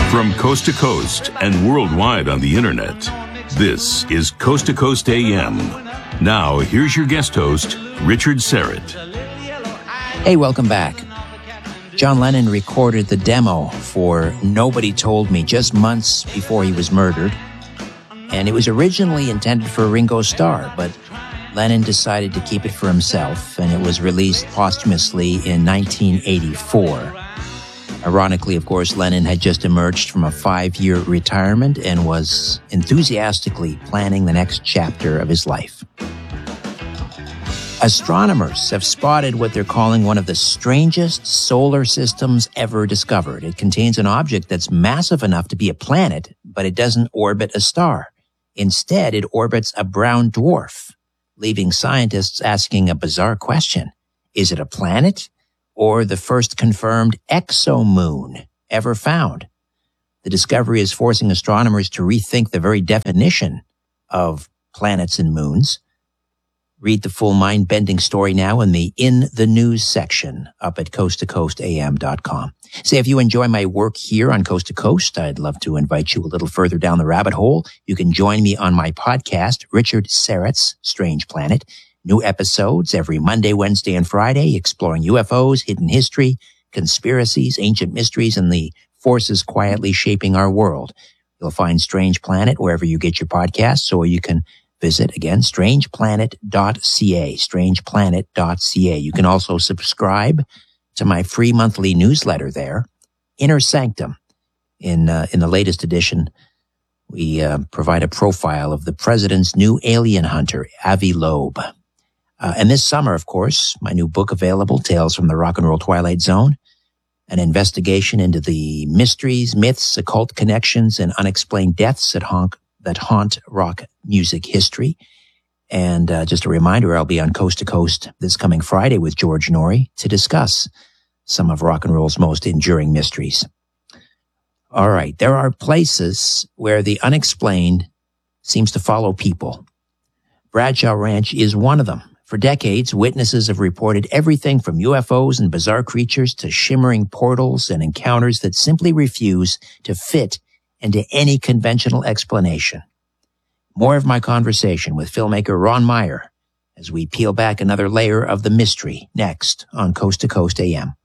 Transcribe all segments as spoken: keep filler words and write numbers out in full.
From coast to coast and worldwide on the internet, this is Coast to Coast A M. Now, here's your guest host, Richard Syrett. Hey, welcome back. John Lennon recorded the demo for Nobody Told Me just months before he was murdered. And it was originally intended for Ringo Starr, but Lennon decided to keep it for himself, and it was released posthumously in nineteen eighty-four. Ironically, of course, Lennon had just emerged from a five-year retirement and was enthusiastically planning the next chapter of his life. Astronomers have spotted what they're calling one of the strangest solar systems ever discovered. It contains an object that's massive enough to be a planet, but it doesn't orbit a star. Instead, it orbits a brown dwarf, leaving scientists asking a bizarre question. Is it a planet or the first confirmed exomoon ever found? The discovery is forcing astronomers to rethink the very definition of planets and moons. Read the full mind-bending story now in the In the News section up at coast to coast a m dot com. Say, if you enjoy my work here on Coast to Coast, I'd love to invite you a little further down the rabbit hole. You can join me on my podcast, Richard Syrett's Strange Planet. New episodes every Monday, Wednesday, and Friday, exploring U F Os, hidden history, conspiracies, ancient mysteries, and the forces quietly shaping our world. You'll find Strange Planet wherever you get your podcasts, or you can visit, again, strange planet dot c a, strange planet dot c a. You can also subscribe to my free monthly newsletter there, Inner Sanctum. In uh, in the latest edition, we uh, provide a profile of the president's new alien hunter, Avi Loeb. Uh, and this summer, of course, my new book available, Tales from the Rock and Roll Twilight Zone, an investigation into the mysteries, myths, occult connections, and unexplained deaths that haunt, that haunt rock music history. And uh, just a reminder, I'll be on Coast to Coast this coming Friday with George Norrie to discuss some of rock and roll's most enduring mysteries. All right, there are places where the unexplained seems to follow people. Bradshaw Ranch is one of them. For decades, witnesses have reported everything from U F Os and bizarre creatures to shimmering portals and encounters that simply refuse to fit into any conventional explanation. More of my conversation with filmmaker Ron Meyer as we peel back another layer of the mystery next on Coast to Coast A M.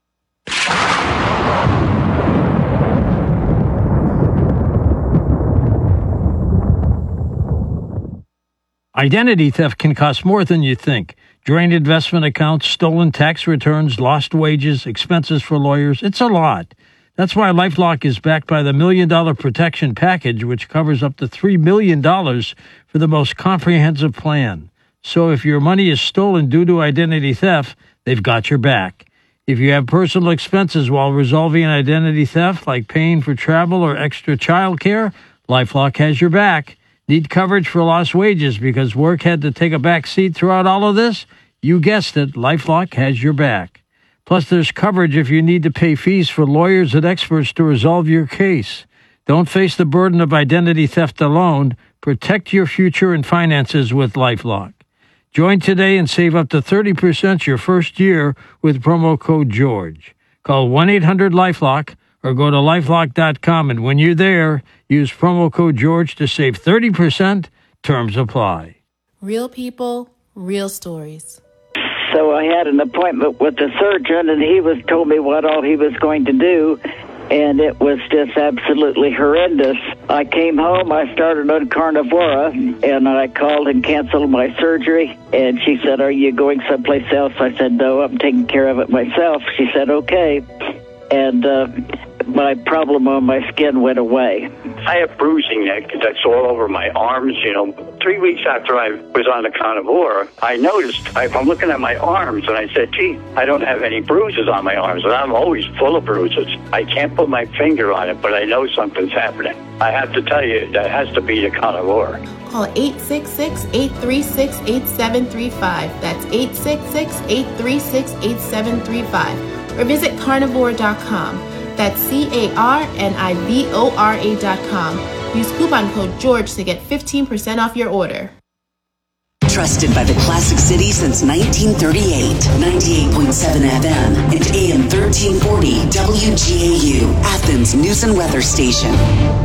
Identity theft can cost more than you think. Drained investment accounts, stolen tax returns, lost wages, expenses for lawyers. It's a lot. That's why LifeLock is backed by the Million Dollar Protection Package, which covers up to three million dollars for the most comprehensive plan. So if your money is stolen due to identity theft, they've got your back. If you have personal expenses while resolving an identity theft, like paying for travel or extra child care, LifeLock has your back. Need coverage for lost wages because work had to take a back seat throughout all of this? You guessed it, LifeLock has your back. Plus, there's coverage if you need to pay fees for lawyers and experts to resolve your case. Don't face the burden of identity theft alone. Protect your future and finances with LifeLock. Join today and save up to thirty percent your first year with promo code George. Call one eight hundred LifeLock or go to lifelock dot com, and when you're there, use promo code George to save thirty percent. Terms apply. Real people, real stories. So I had an appointment with the surgeon, and he was told me what all he was going to do, and it was just absolutely horrendous. I came home, I started on Carnivora, and I called and canceled my surgery, and she said, "Are you going someplace else?" I said, "No, I'm taking care of it myself." She said, "Okay." And uh, my problem on my skin went away. I have bruising that, that's all over my arms, you know. Three weeks after I was on the Carnivora, I noticed, I, I'm looking at my arms, and I said, gee, I don't have any bruises on my arms, and I'm always full of bruises. I can't put my finger on it, but I know something's happening. I have to tell you, that has to be the Carnivora. Call eight six six, eight three six, eight seven three five. That's eight six six, eight three six, eight seven three five. Or visit carnivora dot com. That's C A R N I V O R A dot com. Use coupon code George to get fifteen percent off your order. Trusted by the Classic City since nineteen thirty-eight. ninety-eight point seven F M and A M thirteen forty W G A U, Athens News and Weather Station.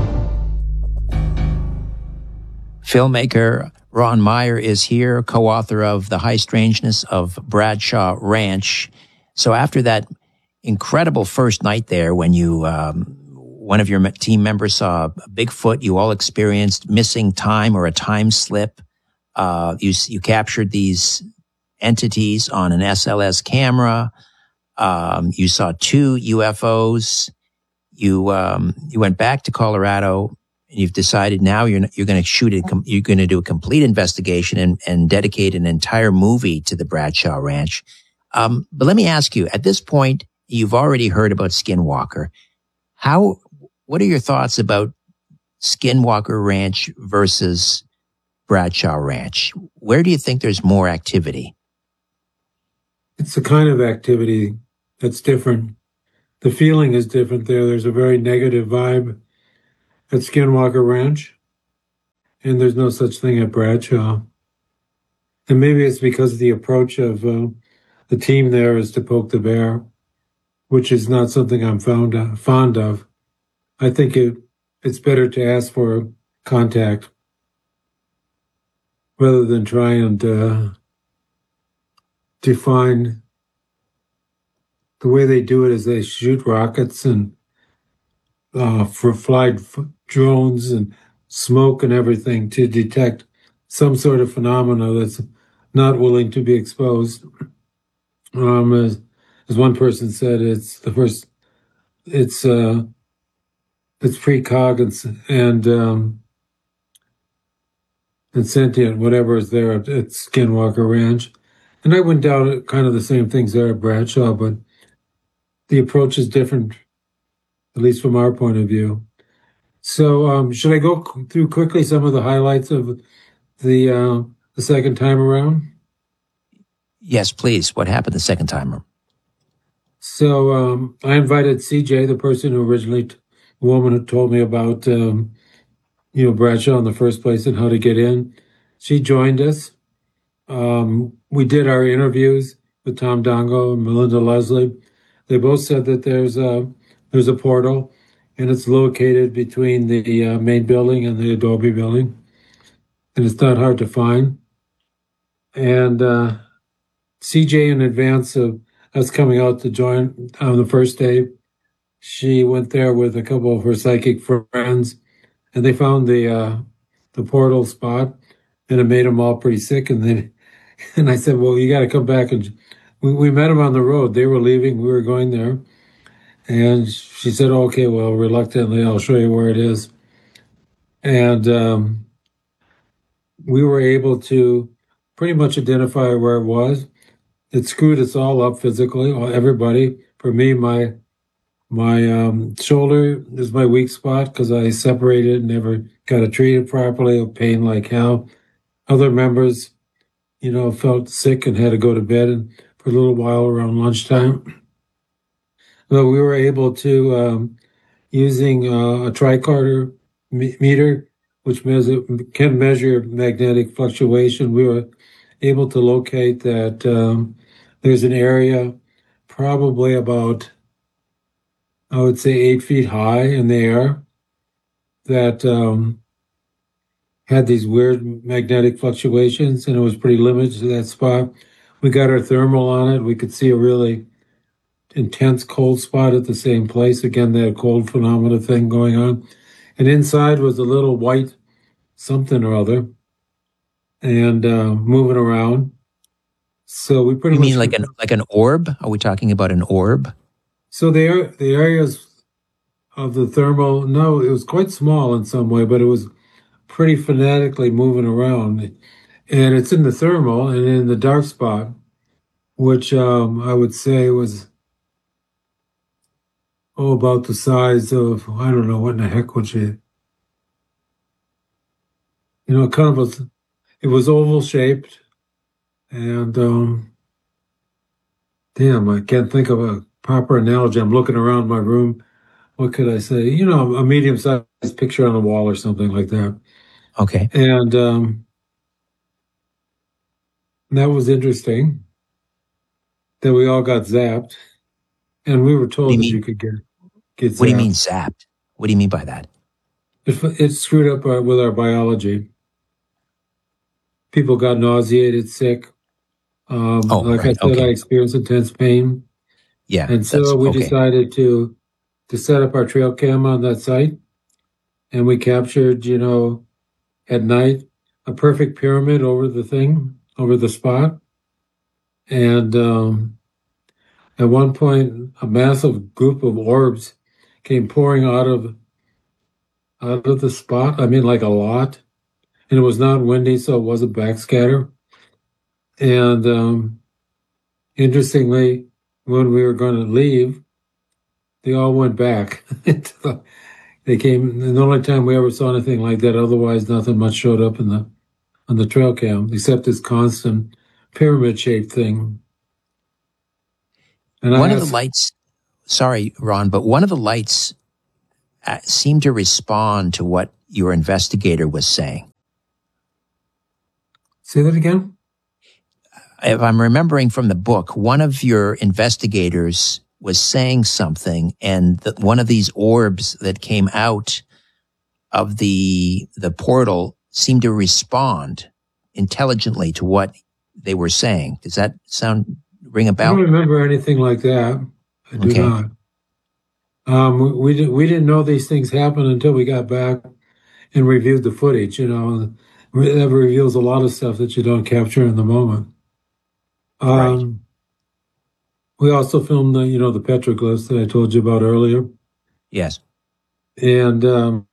Filmmaker Ron Meyer is here, co-author of The High Strangeness of Bradshaw Ranch. So after that incredible first night there, when you, um, one of your team members saw a Bigfoot, you all experienced missing time or a time slip. Uh, you, you captured these entities on an S L S camera. Um, you saw two U F Os. You, um, you went back to Colorado. And you've decided now you're you're going to shoot it. You're going to do a complete investigation and, and dedicate an entire movie to the Bradshaw Ranch. Um, but let me ask you: at this point, you've already heard about Skinwalker. How? What are your thoughts about Skinwalker Ranch versus Bradshaw Ranch? Where do you think there's more activity? It's a kind of activity that's different. The feeling is different there. There's a very negative vibe at Skinwalker Ranch, and there's no such thing at Bradshaw. And maybe it's because the approach of uh, the team there is to poke the bear, which is not something I'm fond of. Fond of. I think it, it's better to ask for contact rather than try and uh, define. The way they do it is they shoot rockets and uh, for flight drones and smoke and everything to detect some sort of phenomena that's not willing to be exposed. Um, as, as one person said, it's the first, it's uh, it's precog and and, um, and sentient, whatever is there at, at Skinwalker Ranch. And I went down at kind of the same things there at Bradshaw, but the approach is different, at least from our point of view. So um, should I go through quickly some of the highlights of the uh, the second time around? Yes, please. What happened the second time? So um, I invited C J, the person who originally, t- the woman who told me about, um, you know, Bradshaw in the first place and how to get in. She joined us. Um, we did our interviews with Tom Dongo and Melinda Leslie. They both said that there's a there's a portal, and it's located between the uh, main building and the Adobe building, and it's not hard to find. And uh, C J, in advance of us coming out to join on the first day, she went there with a couple of her psychic friends, and they found the uh, the portal spot, and it made them all pretty sick. And then, and I said, "Well, you got to come back." And we, we met them on the road. They were leaving. We were going there. And she said, okay, well, reluctantly, I'll show you where it is. And um, we were able to pretty much identify where it was. It screwed us all up physically, everybody. For me, my my um, shoulder is my weak spot because I separated, never got it treated properly, pain like hell. Other members, you know, felt sick and had to go to bed for a little while around lunchtime. But we were able to, um, using uh, a tricorder me- meter, which measure, can measure magnetic fluctuation, we were able to locate that um, there's an area probably about, I would say, eight feet high in the air that um, had these weird magnetic fluctuations, and it was pretty limited to that spot. We got our thermal on it. We could see a really intense cold spot at the same place. Again, that cold phenomena thing going on. And inside was a little white something or other and uh, moving around. So we pretty you much... mean like an like an orb? Are we talking about an orb? So the, the areas of the thermal, no, it was quite small in some way, but it was pretty fanatically moving around. And it's in the thermal and in the dark spot, which um, I would say was... Oh, about the size of, I don't know, what in the heck would you, you know, kind of a, it was oval shaped, and, um, damn, I can't think of a proper analogy. I'm looking around my room. What could I say? You know, a medium-sized picture on the wall or something like that. Okay. And um, And that was interesting that we all got zapped. And we were told you that mean? you could get, get zapped. What do you mean zapped? What do you mean by that? It, it screwed up our, with our biology. People got nauseated, sick. Um, Oh, like right. I said, Okay. I experienced intense pain. Yeah. And so that's- we okay. decided to to set up our trail cam on that site. And we captured, you know, at night, a perfect pyramid over the thing, over the spot. And um, at one point, a massive group of orbs came pouring out of out of the spot. I mean, like a lot. And it was not windy, so it wasn't backscatter. And um, interestingly, when we were going to leave, they all went back. They came, and the only time we ever saw anything like that, otherwise nothing much showed up in the on the trail cam, except this constant pyramid-shaped thing. And One I of the asked, lights, sorry, Ron, but one of the lights uh, seemed to respond to what your investigator was saying. say that again? If I'm remembering from the book, one of your investigators was saying something, and the, one of these orbs that came out of the the portal seemed to respond intelligently to what they were saying. Does that sound ring a I bell? don't remember anything like that. I do Okay. not. Um, we didn't we didn't know these things happened until we got back and reviewed the footage. You know, that reveals a lot of stuff that you don't capture in the moment. Um, Right. We also filmed the, you know, the petroglyphs that I told you about earlier. Yes. And um,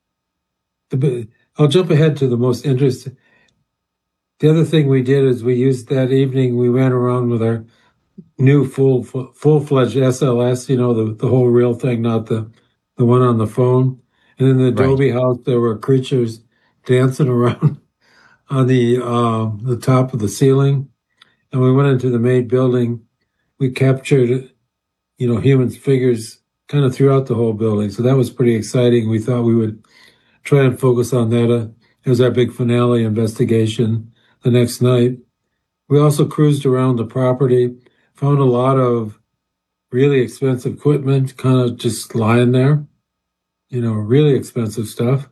the, I'll jump ahead to the most interesting. The other thing we did is we used that evening, we ran around with our new full, full-fledged S L S, you know, the, the whole real thing, not the, the one on the phone. And in the Adobe house, there were creatures dancing around on the uh, the top of the ceiling. And we went into the main building. We captured, you know, human figures kind of throughout the whole building. So that was pretty exciting. We thought we would try and focus on that. Uh, it was our big finale investigation the next night. We also cruised around the property, found a lot of really expensive equipment kind of just lying there, you know, really expensive stuff.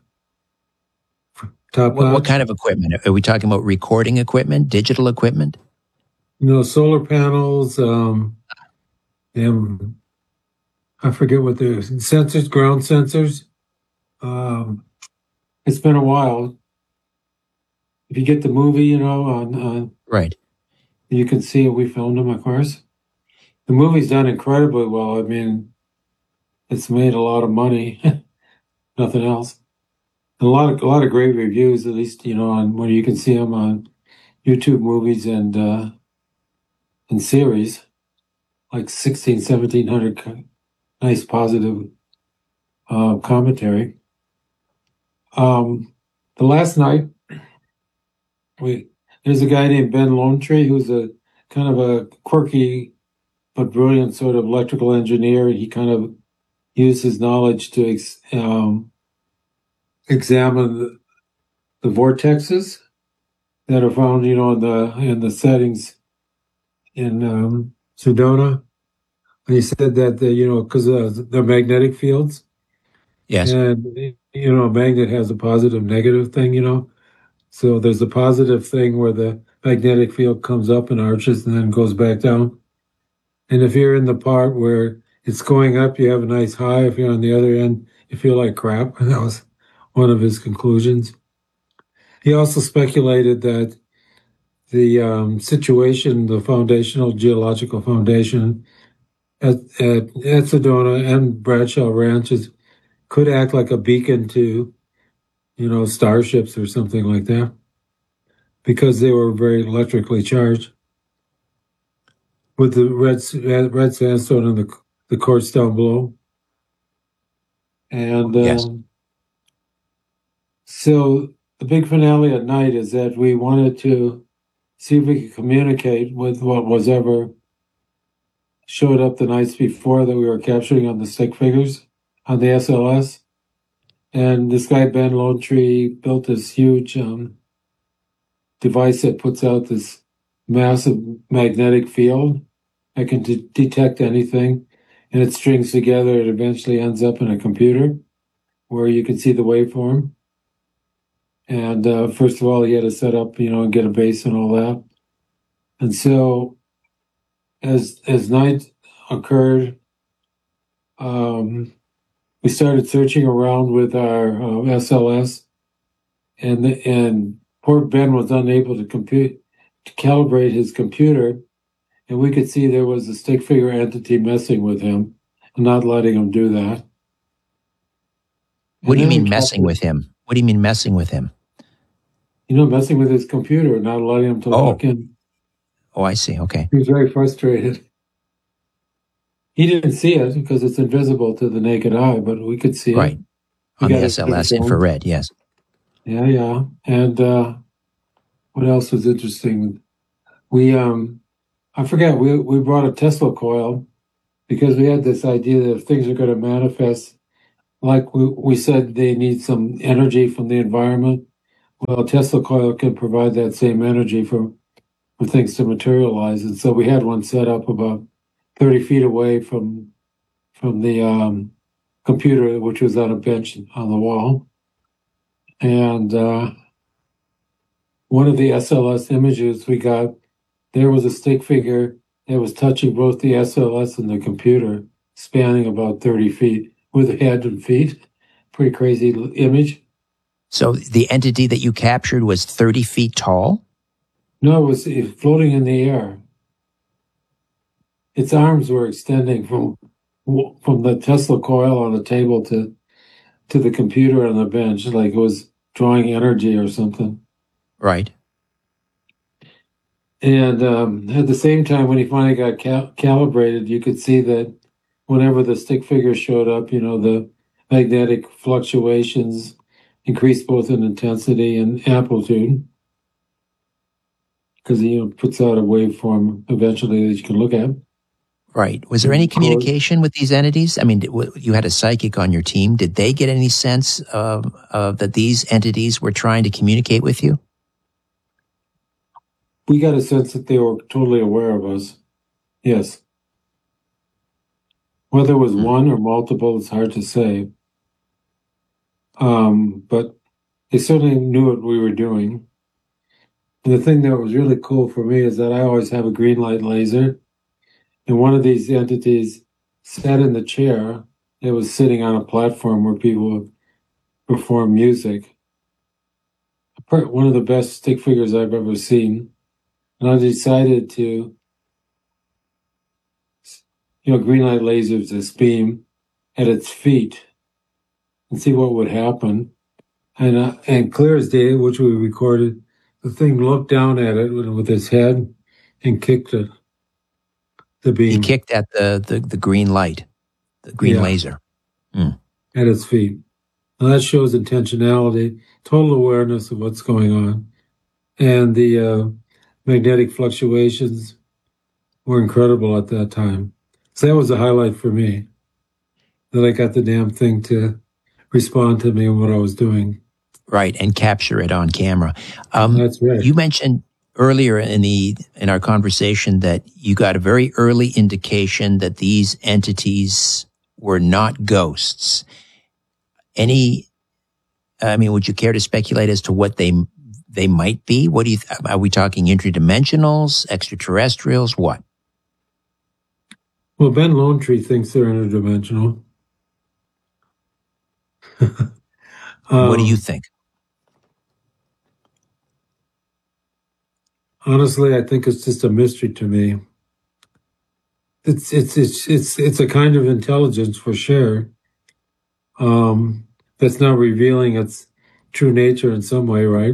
Top What, what notch. kind of equipment? Are we talking about recording equipment, digital equipment? You know, solar panels, um, and I forget what they're, sensors, ground sensors. Um, it's been a while. If you get the movie, you know, on, on Right. you can see we filmed them, of course. The movie's done incredibly well. I mean, it's made a lot of money, nothing else. And a lot of a lot of great reviews, at least you know, on where you can see them on YouTube movies and uh, and series, like sixteen, seventeen hundred nice positive uh, commentary. Um, the last night, we there's a guy named Ben Lonetree who's a kind of a quirky but brilliant sort of electrical engineer. He kind of used his knowledge to ex, um, examine the, the vortexes that are found, you know, in the in the settings in um, Sedona. And he said that the, you know, because uh, they're magnetic fields. Yes. And, you know, a magnet has a positive, negative thing, you know. So there's a positive thing where the magnetic field comes up and arches and then goes back down. And if you're in the part where it's going up, you have a nice high. If you're on the other end, you feel like crap. That was one of his conclusions. He also speculated that the um, situation, the foundational geological foundation at, at, at Sedona and Bradshaw Ranches could act like a beacon to, you know, starships or something like that, because they were very electrically charged with the red red sandstone and the the quartz down below. And um, Yes. so the big finale at night is that we wanted to see if we could communicate with what was ever showed up the nights before that we were capturing on the stick figures on the S L S. And this guy, Ben Lonetree, built this huge um, device that puts out this massive magnetic field that can de- detect anything, and it strings together. It eventually ends up in a computer where you can see the waveform. And uh, first of all, he had to set up, you know, and get a base and all that. And so, as as night occurred, um, we started searching around with our uh, S L S, and the, and poor Ben was unable to compute to calibrate his computer, and we could see there was a stick figure entity messing with him and not letting him do that. What And do you then mean we messing kept- with him? What do you mean messing with him? You know, messing with his computer, not letting him to Oh. lock in. Oh, I see. Okay. He was very frustrated. He didn't see it because it's invisible to the naked eye, but we could see Right. it. We On the got it S L S confirmed. infrared, yes. Yeah, yeah. And uh, what else was interesting? We, um, I forget, we, we brought a Tesla coil because we had this idea that if things are going to manifest, like we, we said, they need some energy from the environment. Well, a Tesla coil can provide that same energy for, for things to materialize. And so we had one set up about thirty feet away from from the um, computer, which was on a bench on the wall. And uh, one of the S L S images we got, there was a stick figure that was touching both the S L S and the computer, spanning about thirty feet with a head and feet. Pretty crazy l- image. So the entity that you captured was thirty feet tall? No, it was it was floating in the air. Its arms were extending from from the Tesla coil on the table to to the computer on the bench, like it was drawing energy or something. Right. And um, at the same time, when he finally got cal- calibrated, you could see that whenever the stick figure showed up, you know, the magnetic fluctuations increased both in intensity and amplitude, because he, you know, puts out a waveform eventually that you can look at. Right. Was there any Of course. communication with these entities? I mean, did- w- you had a psychic on your team. Did they get any sense of, of that these entities were trying to communicate with you? We got a sense that they were totally aware of us. Yes. Whether it was Hmm. one or multiple, it's hard to say. Um, but they certainly knew what we were doing. And the thing that was really cool for me is that I always have a green light laser. And one of these entities sat in the chair. It was sitting on a platform where people would perform music. One of the best stick figures I've ever seen. And I decided to, you know, green light lasers, this beam at its feet and see what would happen. And uh, and clear as day, which we recorded, the thing looked down at it with, with its head and kicked it. The He beam kicked at the, the, the green light, the green Yeah. laser. at its feet. Now that shows intentionality, total awareness of what's going on. And the uh, magnetic fluctuations were incredible at that time. So that was a highlight for me, that I got the damn thing to respond to me and what I was doing. Right. And capture it on camera. Um, That's right. You mentioned earlier in the in our conversation that you got a very early indication that these entities were not ghosts. Any, I mean, would you care to speculate as to what they they might be? What do you? Are we talking interdimensionals, extraterrestrials? What? Well, Ben Lone Tree thinks they're interdimensional. What do you Um, think? Honestly, I think it's just a mystery to me. It's it's it's it's it's a kind of intelligence for sure. Um, that's not revealing its true nature in some way, right?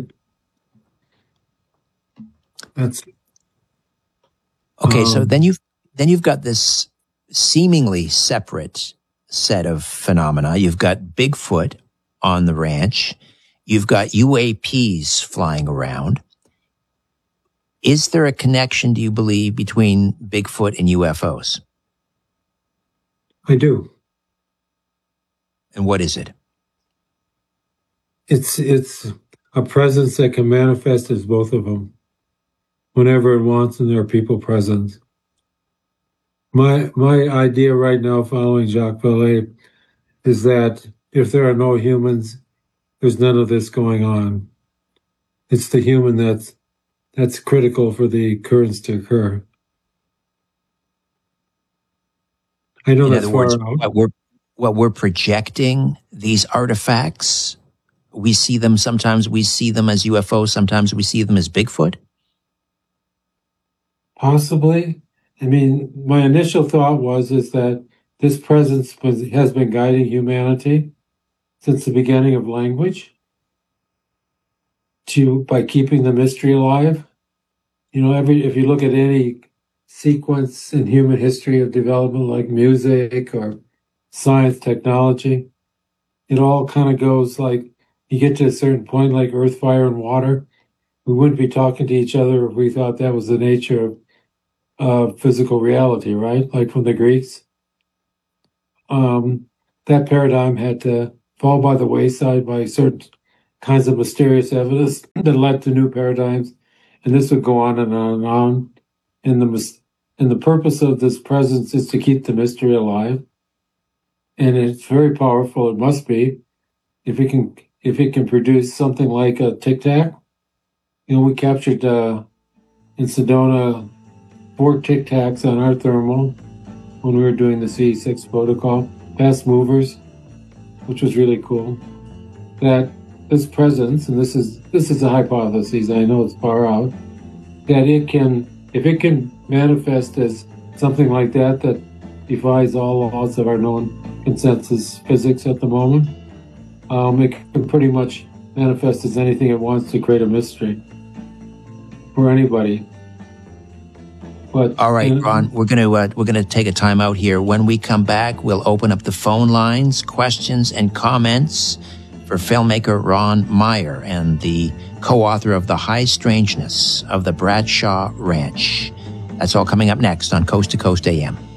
That's Okay, so um, then you've then you've got this seemingly separate set of phenomena. You've got Bigfoot on the ranch. You've got U A Ps flying around. Is there a connection, do you believe, between Bigfoot and U F Os? I do. And what is it? It's it's a presence that can manifest as both of them. whenever it wants, and there are people present. My my idea right now, following Jacques Vallée, is that if there are no humans, there's none of this going on. It's the human that's that's critical for the occurrence to occur. I know In that's other far words, out. what we're, what we're projecting, these artifacts, we see them, sometimes we see them as U F Os, sometimes we see them as Bigfoot? Possibly. I mean, my initial thought was is that this presence was, has been guiding humanity since the beginning of language to by keeping the mystery alive. You know, every if you look at any sequence in human history of development like music or science, technology, it all kind of goes like you get to a certain point like earth, fire, and water. We wouldn't be talking to each other if we thought that was the nature of uh, physical reality, right? Like from the Greeks. Um, that paradigm had to fall by the wayside by certain kinds of mysterious evidence that led to new paradigms. And this would go on and on and on. And the, and the purpose of this presence is to keep the mystery alive. And it's very powerful. It must be. If it can, if it can produce something like a Tic Tac. You know, we captured uh, in Sedona four Tic Tacs on our thermal when we were doing the C E six protocol, fast movers, which was really cool. That this presence, and this is this is a hypothesis, I know it's far out, that it can, if it can manifest as something like that, that defies all laws of our known consensus physics at the moment, um, it can pretty much manifest as anything it wants to create a mystery for anybody. But, All right, and, Ron, we're going to uh, we're going to take a time out here. When we come back, we'll open up the phone lines, questions and comments for filmmaker Ron Meyer and the co-author of The High Strangeness of the Bradshaw Ranch. That's all coming up next on Coast to Coast A M.